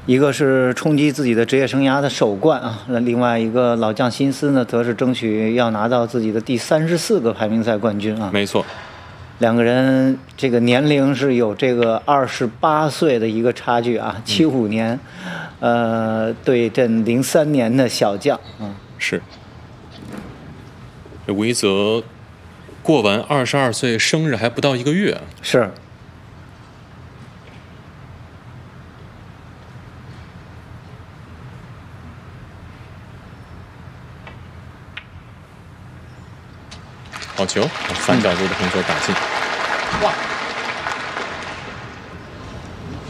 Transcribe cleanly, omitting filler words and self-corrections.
一个是冲击自己的职业生涯的首冠啊，那另外一个老将辛斯呢，则是争取要拿到自己的第34个排名赛冠军啊。 没错， 两个人这个年龄是有这个28岁的一个差距啊，75年，对阵03年的小将啊。 是。这韦泽过完22岁生日还不到1个月。 是。 好球，反角度的红球打进。 哇！